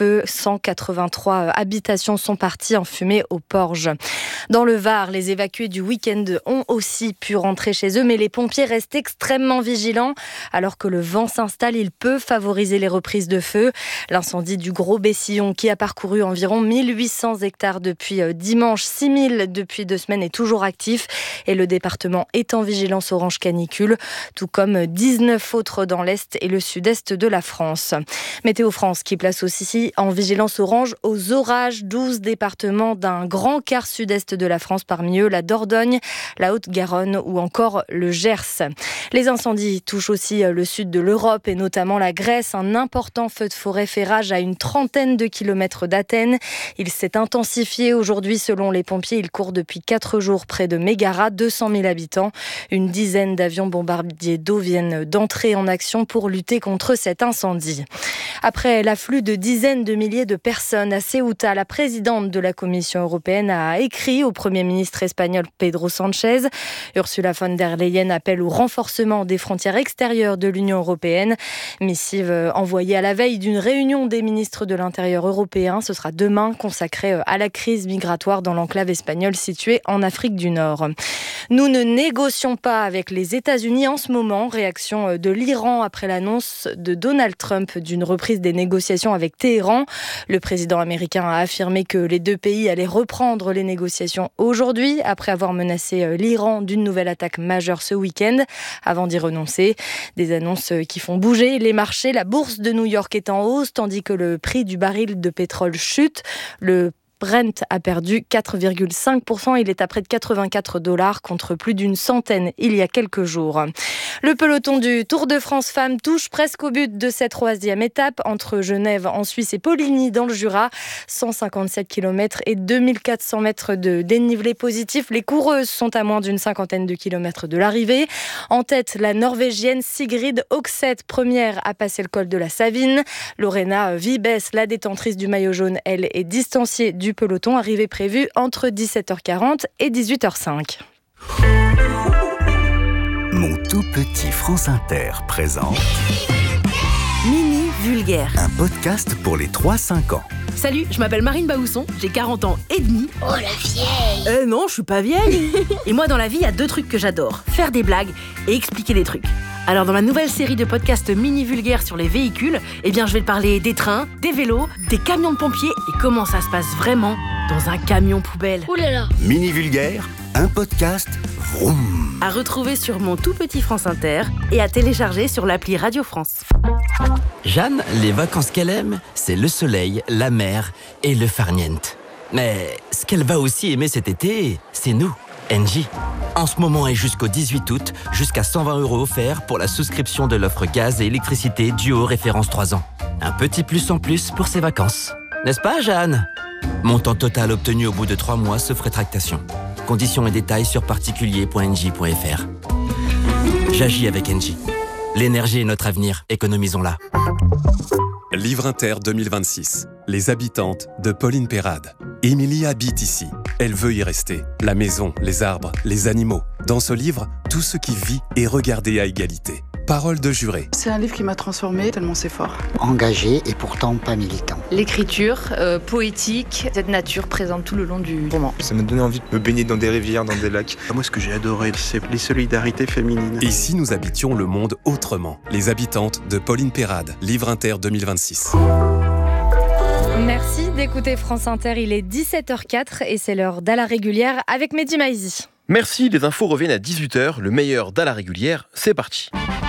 feu. 183 habitations sont parties en fumée aux Porges. Dans le Var, les évacués du week-end ont aussi pu rentrer chez eux, mais les pompiers restent extrêmement vigilants. Alors que le vent s'installe, il peut favoriser les reprises de feu. L'incendie du Gros Bessillon, qui a parcouru environ 1800 hectares depuis dimanche, 6000 depuis 2 semaines, est toujours actif. Et le département est en vigilance orange canicule, tout comme 19 autres dans l'Est et le Sud-Est de la France. Météo France qui place aussi en vigilance orange aux orages, 12 départements d'un grand quart sud-est de la France, parmi eux la Dordogne, la Haute-Garonne ou encore le Gers. Les incendies touchent aussi le sud de l'Europe et notamment la Grèce. Un important feu de forêt fait rage à une trentaine de kilomètres d'Athènes. Il s'est intensifié aujourd'hui selon les pompiers. Il court depuis 4 jours près de Mégara, 200 000 habitants. Une dizaine d'avions bombardiers d'eau viennent d'entrer en action pour lutter contre cet incendie. Après l'afflux de dizaines de milliers de personnes à Ceuta, la présidente de la Commission européenne a écrit au Premier ministre espagnol Pedro Sánchez. Ursula von der Leyen appelle au renforcement des frontières extérieures de l'Union européenne. Missive envoyée à la veille d'une réunion des ministres de l'Intérieur européens. Ce sera demain, consacré à la crise migratoire dans l'enclave espagnole située en Afrique du Nord. Nous ne négocions pas avec les États-Unis en ce moment. Réaction de l'Iran après l'annonce de Donald Trump d'une reprise des négociations avec Téhéran. Le président américain a affirmé que les deux pays allaient reprendre les négociations aujourd'hui, après avoir menacé l'Iran d'une nouvelle attaque majeure ce week-end, avant d'y renoncer. Des annonces qui font bouger les marchés. La bourse de New York est en hausse, tandis que le prix du baril de pétrole chute. Le Brent a perdu 4,5%. Il est à près de $84 contre plus d'une centaine il y a quelques jours. Le peloton du Tour de France Femmes touche presque au but de cette 3e étape entre Genève en Suisse et Poligny dans le Jura. 157 km et 2400 mètres de dénivelé positif. Les coureuses sont à moins d'une cinquantaine de kilomètres de l'arrivée. En tête, la Norvégienne Sigrid Oxeth, première à passer le col de la Savine. Lorena Vibes, la détentrice du maillot jaune, elle est distanciée du peloton, arrivée prévue entre 17h40 et 18h05. Mon tout petit France Inter présente Mini Vulgaire, un podcast pour les 3-5 ans. Salut, je m'appelle Marine Baousson, j'ai 40 ans et demi. Oh la vieille! Non, je suis pas vieille. Et moi dans la vie, il y a 2 trucs que j'adore, faire des blagues et expliquer des trucs. Alors dans ma nouvelle série de podcasts Mini Vulgaire sur les véhicules, je vais te parler des trains, des vélos, des camions de pompiers et comment ça se passe vraiment dans un camion poubelle. Ouh là là! Mini Vulgaire, un podcast vroom. À retrouver sur mon tout petit France Inter et à télécharger sur l'appli Radio France. Jeanne, les vacances qu'elle aime, c'est le soleil, la mer et le farniente. Mais ce qu'elle va aussi aimer cet été, c'est nous, Engie. En ce moment et jusqu'au 18 août, jusqu'à 120 € offerts pour la souscription de l'offre gaz et électricité duo référence 3 ans. Un petit plus en plus pour ses vacances. N'est-ce pas, Jeanne? Montant total obtenu au bout de 3 mois sauf rétractation. Conditions et détails sur particulier.engie.fr. J'agis avec Engie. L'énergie est notre avenir, économisons-la. Livre Inter 2026. Les habitantes de Pauline Perrade. Émilie habite ici. Elle veut y rester. La maison, les arbres, les animaux. Dans ce livre, tout ce qui vit est regardé à égalité. Parole de juré. C'est un livre qui m'a transformée tellement c'est fort. Engagé et pourtant pas militant. L'écriture poétique, cette nature présente tout le long du roman. Ça m'a donné envie de me baigner dans des rivières, dans des lacs. Moi, ce que j'ai adoré, c'est les solidarités féminines. Et si nous habitions le monde autrement? Les habitantes de Pauline Perrade. Livre Inter 2026. Merci d'écouter France Inter. Il est 17h04 et c'est l'heure d'À la régulière avec Mehdi Maizi. Merci, les infos reviennent à 18h. Le meilleur d'À la régulière, c'est parti.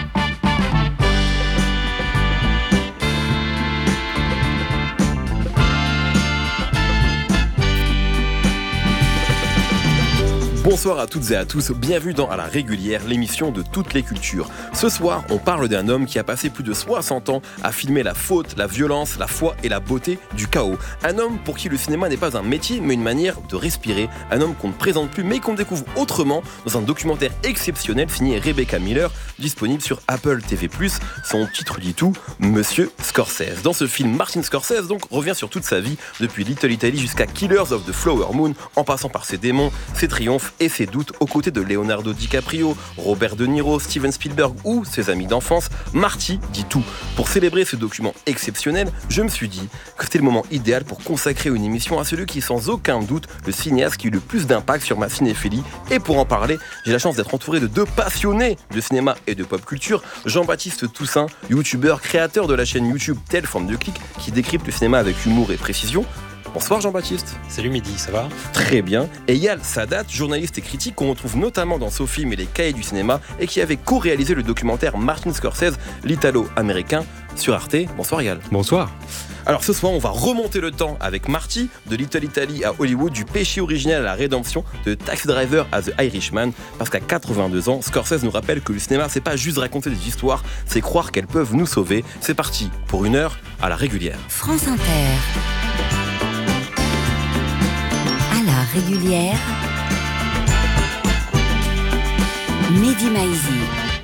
Bonsoir à toutes et à tous, bienvenue dans À la régulière, l'émission de toutes les cultures. Ce soir, on parle d'un homme qui a passé plus de 60 ans à filmer la faute, la violence, la foi et la beauté du chaos. Un homme pour qui le cinéma n'est pas un métier, mais une manière de respirer. Un homme qu'on ne présente plus, mais qu'on découvre autrement dans un documentaire exceptionnel signé Rebecca Miller, disponible sur Apple TV+. Son titre dit tout, Monsieur Scorsese. Dans ce film, Martin Scorsese donc revient sur toute sa vie, depuis Little Italy jusqu'à Killers of the Flower Moon, en passant par ses démons, ses triomphes et ses doutes aux côtés de Leonardo DiCaprio, Robert De Niro, Steven Spielberg ou ses amis d'enfance. Marty dit tout. Pour célébrer ce document exceptionnel, je me suis dit que c'était le moment idéal pour consacrer une émission à celui qui est sans aucun doute le cinéaste qui a eu le plus d'impact sur ma cinéphilie. Et pour en parler, j'ai la chance d'être entouré de deux passionnés de cinéma et de pop culture. Jean-Baptiste Toussaint, youtubeur, créateur de la chaîne YouTube Telle Forme de Clic, qui décrypte le cinéma avec humour et précision. Bonsoir Jean-Baptiste. Salut Midi, ça va ? Très bien. Et Yal Sadat, journaliste et critique qu'on retrouve notamment dans Sophie et les Cahiers du cinéma et qui avait co-réalisé le documentaire Martin Scorsese, l'Italo-américain, sur Arte. Bonsoir Yal. Bonsoir. Alors ce soir, on va remonter le temps avec Marty, de Little Italy à Hollywood, du péché originel à la rédemption, de Taxi Driver à The Irishman, parce qu'à 82 ans, Scorsese nous rappelle que le cinéma, c'est pas juste raconter des histoires, c'est croire qu'elles peuvent nous sauver. C'est parti pour 1 heure à la régulière. France Inter. À la régulière. Mehdi Maizi.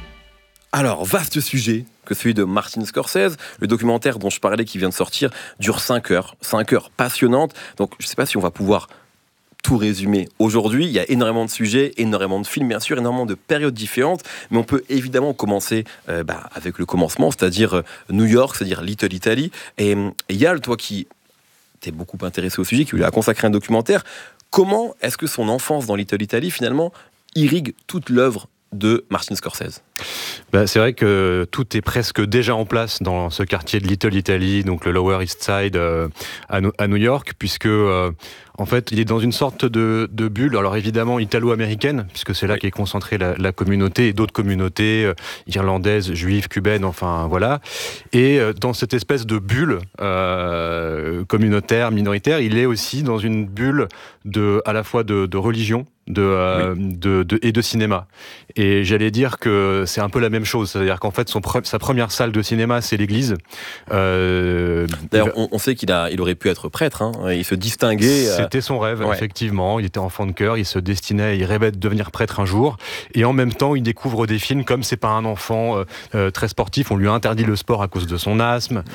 Alors, vaste sujet que celui de Martin Scorsese. Le documentaire dont je parlais qui vient de sortir dure 5 heures. 5 heures passionnantes. Donc, je ne sais pas si on va pouvoir tout résumer aujourd'hui. Il y a énormément de sujets, énormément de films, bien sûr, énormément de périodes différentes. Mais on peut évidemment commencer avec le commencement, c'est-à-dire New York, c'est-à-dire Little Italy. Et Yal, toi qui t'es beaucoup intéressé au sujet, qui lui a consacré un documentaire, comment est-ce que son enfance dans Little Italy, finalement, irrigue toute l'œuvre de Martin Scorsese? C'est vrai que tout est presque déjà en place dans ce quartier de Little Italy, donc le Lower East Side à New York, puisque en fait il est dans une sorte de bulle, alors évidemment italo-américaine, puisque c'est là qu'est concentrée la communauté et d'autres communautés irlandaises, juives, cubaines, enfin voilà. Et dans cette espèce de bulle communautaire, minoritaire, il est aussi dans une bulle à la fois de religion, et de cinéma. Et j'allais dire que c'est un peu la même chose, c'est-à-dire qu'en fait sa première salle de cinéma, c'est l'église. D'ailleurs, on sait qu'il aurait pu être prêtre, hein, il se distinguait. C'était son rêve, effectivement. Il était enfant de cœur, il rêvait de devenir prêtre un jour. Et en même temps, il découvre des films comme c'est pas un enfant très sportif, on lui a interdit le sport à cause de son asthme.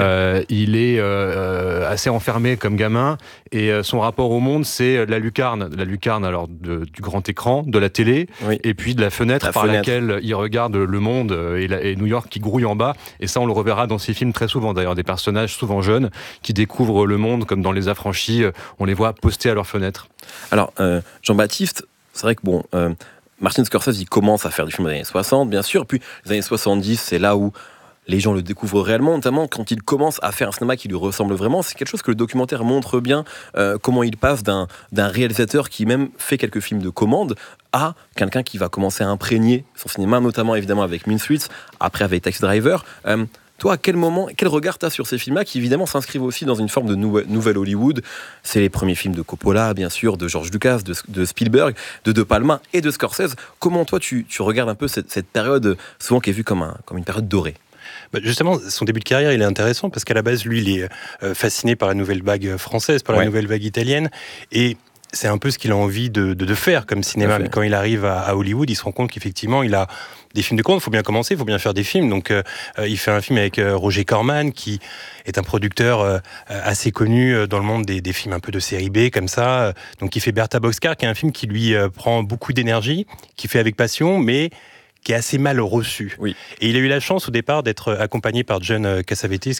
Il est assez enfermé comme gamin, et son rapport au monde, c'est la lucarne alors du grand écran, de la télé, et puis de la fenêtre laquelle il regarde le monde et New York qui grouille en bas. Et ça, on le reverra dans ses films très souvent. D'ailleurs, des personnages souvent jeunes qui découvrent le monde, comme dans Les Affranchis, on les voit postés à leur fenêtre. Alors, Jean-Baptiste, c'est vrai que Martin Scorsese, il commence à faire des films des années 60, bien sûr, puis les années 70, c'est là où les gens le découvrent réellement, notamment quand il commence à faire un cinéma qui lui ressemble vraiment. C'est quelque chose que le documentaire montre bien, comment il passe d'un réalisateur qui même fait quelques films de commande à quelqu'un qui va commencer à imprégner son cinéma, notamment évidemment avec Mean Streets, après avec Taxi Driver. Toi, à quel moment, quel regard tu as sur ces films-là qui évidemment s'inscrivent aussi dans une forme de nouvelle Hollywood? C'est les premiers films de Coppola, bien sûr, de George Lucas, de Spielberg, de Palma et de Scorsese. Comment toi tu regardes un peu cette période souvent qui est vue comme une période dorée? Justement, son début de carrière, il est intéressant parce qu'à la base, lui, il est fasciné par la nouvelle vague française, par la nouvelle vague italienne, et c'est un peu ce qu'il a envie de faire comme cinéma. Mais quand il arrive à Hollywood, il se rend compte qu'effectivement, il a des films de commande. Il faut bien commencer, il faut bien faire des films. Donc, il fait un film avec Roger Corman, qui est un producteur assez connu dans le monde des films un peu de série B, comme ça. Donc, il fait Bertha Boxcar, qui est un film qui lui prend beaucoup d'énergie, qui fait avec passion, mais qui est assez mal reçu. Et il a eu la chance au départ d'être accompagné par John Cassavetes,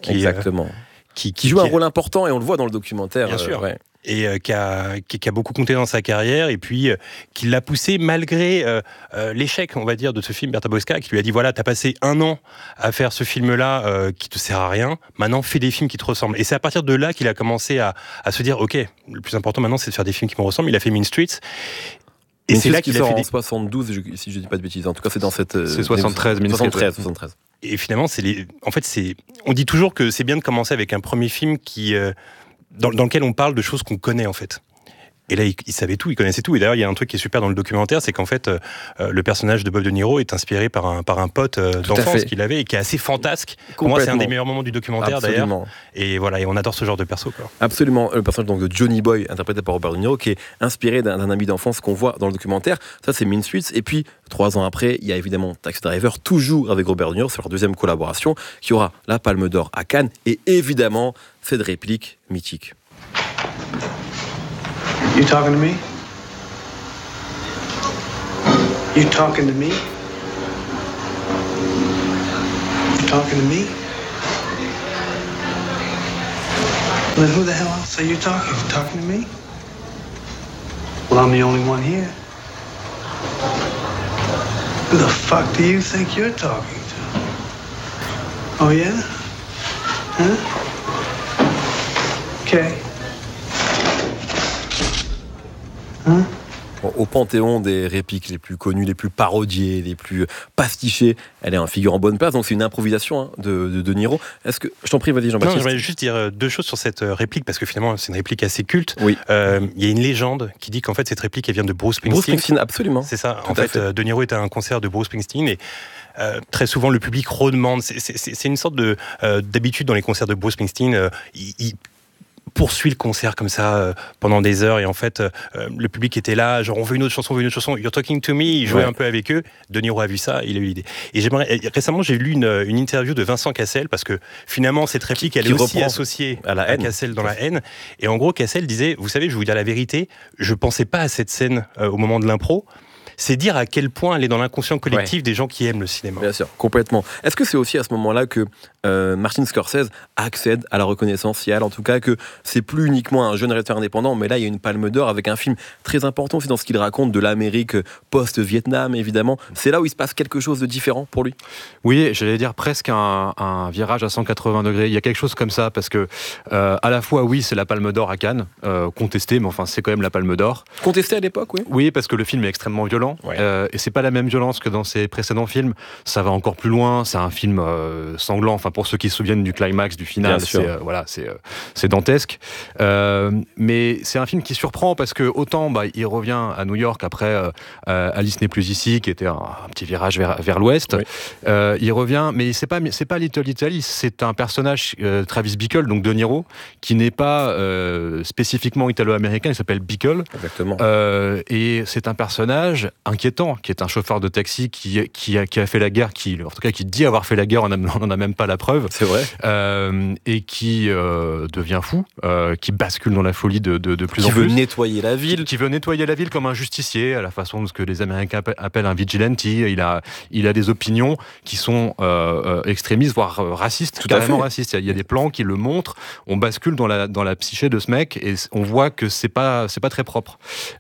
qui joue un rôle important, et on le voit dans le documentaire. Bien sûr. Et qui a beaucoup compté dans sa carrière, et puis qui l'a poussé malgré l'échec, on va dire, de ce film Bertha Boxcar, qui lui a dit voilà, t'as passé 1 an à faire ce film-là qui te sert à rien, maintenant fais des films qui te ressemblent. Et c'est à partir de là qu'il a commencé à se dire ok, le plus important maintenant c'est de faire des films qui me ressemblent. Il a fait Mean Streets. Et c'est là qu'il a fait en 72, si je dis pas de bêtises. En tout cas, c'est dans cette. C'est 73, 73. Et finalement, on dit toujours que c'est bien de commencer avec un premier film dans lequel on parle de choses qu'on connaît en fait. Et là, il savait tout, il connaissait tout. Et d'ailleurs, il y a un truc qui est super dans le documentaire, c'est qu'en fait, le personnage de Bob De Niro est inspiré par un pote d'enfance qu'il avait et qui est assez fantasque. Pour moi, c'est un des meilleurs moments du documentaire d'ailleurs. Et voilà, et on adore ce genre de perso, quoi. Absolument. Le personnage donc, de Johnny Boy, interprété par Robert De Niro, qui est inspiré d'un ami d'enfance qu'on voit dans le documentaire. Ça, c'est Mean Streets. Et puis, 3 ans après, il y a évidemment Taxi Driver, toujours avec Robert De Niro. C'est leur deuxième collaboration, qui aura la Palme d'Or à Cannes. Et évidemment, cette réplique mythique. You talking to me? You talking to me? You talking to me? Then who the hell else are you talking to? Talking to me? Well, I'm the only one here. Who the fuck do you think you're talking to? Oh, yeah? Huh? Okay. Huh? Au panthéon des répliques les plus connues, les plus parodiées, les plus pastichées, elle est un figure en bonne place, donc c'est une improvisation de Niro. Est-ce que... Je t'en prie, vas-y Jean-Baptiste. Non, j'aimerais juste dire deux choses sur cette réplique, parce que finalement c'est une réplique assez culte. Oui. Il y a une légende qui dit qu'en fait cette réplique elle vient de Bruce Springsteen. Bruce Springsteen, absolument. C'est ça. En fait, De Niro était à un concert de Bruce Springsteen et très souvent le public redemande. C'est une sorte d'habitude dans les concerts de Bruce Springsteen. Il poursuit le concert comme ça pendant des heures et en fait le public était là, genre on veut une autre chanson, You're talking to me, il jouait un peu avec eux. De Niro a vu ça, il a eu l'idée. Et récemment j'ai lu une interview de Vincent Cassel parce que finalement cette réplique elle est aussi associée à Cassel dans La Haine et en gros Cassel disait, vous savez, je vais vous dire la vérité, je pensais pas à cette scène au moment de l'impro. C'est dire à quel point elle est dans l'inconscient collectif des gens qui aiment le cinéma. Bien sûr, complètement. Est-ce que c'est aussi à ce moment-là que Martin Scorsese accède à la reconnaissance sociale, en tout cas que c'est plus uniquement un jeune réalisateur indépendant, mais là il y a une palme d'or avec un film très important aussi dans ce qu'il raconte de l'Amérique post-Vietnam, évidemment. C'est là où il se passe quelque chose de différent pour lui? Oui, j'allais dire presque un virage à 180 degrés. Il y a quelque chose comme ça, parce que à la fois, oui, c'est la palme d'or à Cannes, contestée, mais enfin c'est quand même la palme d'or. Contestée à l'époque, oui. Oui, parce que le film est extrêmement violent. Ouais. Et c'est pas la même violence que dans ses précédents films. Ça va encore plus loin. C'est un film sanglant. Enfin, pour ceux qui se souviennent du climax, du final, c'est dantesque. Mais c'est un film qui surprend parce que autant il revient à New York après Alice n'est plus ici, qui était un petit virage vers l'ouest. Oui. Il revient, mais c'est pas Little Italy. C'est un personnage, Travis Bickle, donc De Niro, qui n'est pas spécifiquement italo-américain. Il s'appelle Bickle. Exactement. Et c'est un personnage inquiétant, qui est un chauffeur de taxi qui a fait la guerre, en tout cas qui dit avoir fait la guerre, on n'en a même pas la preuve. C'est vrai. Et qui devient fou, qui bascule dans la folie de plus en plus. Qui veut nettoyer la ville. Qui veut nettoyer la ville comme un justicier, à la façon de ce que les Américains appellent un vigilante. Il a des opinions qui sont extrémistes, voire racistes, carrément racistes. Il y a des plans qui le montrent. On bascule dans la psyché de ce mec et on voit que c'est pas très propre.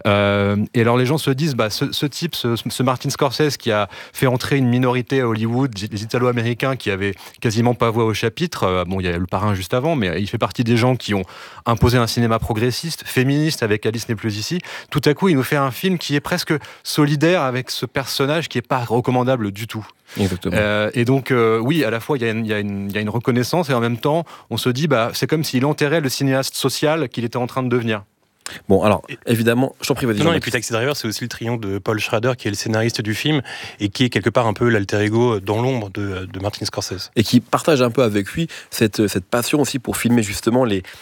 Et alors les gens se disent, ce type, ce Martin Scorsese qui a fait entrer une minorité à Hollywood, des Italo-Américains qui avaient quasiment pas voix au chapitre. Il y a Le Parrain juste avant, mais il fait partie des gens qui ont imposé un cinéma progressiste, féministe, avec Alice n'est plus ici. Tout à coup, il nous fait un film qui est presque solidaire avec ce personnage qui est pas recommandable du tout. Exactement. Et donc, oui, à la fois, il y a une reconnaissance et en même temps, on se dit, c'est comme s'il enterrait le cinéaste social qu'il était en train de devenir. Bon, alors, évidemment, je t'en prie, vas-y. Non, et puis Taxi Driver, c'est aussi le triomphe de Paul Schrader, qui est le scénariste du film, et qui est quelque part un peu l'alter ego dans l'ombre de Martin Scorsese. Et qui partage un peu avec lui cette passion aussi pour filmer justement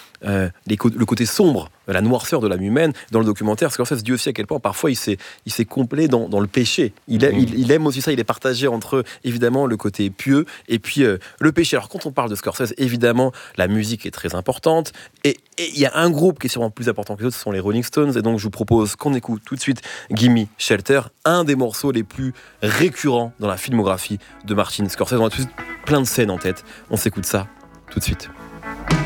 le côté sombre, la noirceur de l'âme humaine. Dans le documentaire, Scorsese dit aussi à quel point parfois il s'est comblé dans le péché. Il aime aussi ça, il est partagé entre évidemment le côté pieux et puis le péché. Alors quand on parle de Scorsese, évidemment la musique est très importante et il y a un groupe qui est sûrement plus important que les autres, ce sont les Rolling Stones, et donc je vous propose qu'on écoute tout de suite Gimme Shelter, un des morceaux les plus récurrents dans la filmographie de Martin Scorsese. On a tout de suite plein de scènes en tête, on s'écoute ça tout de suite.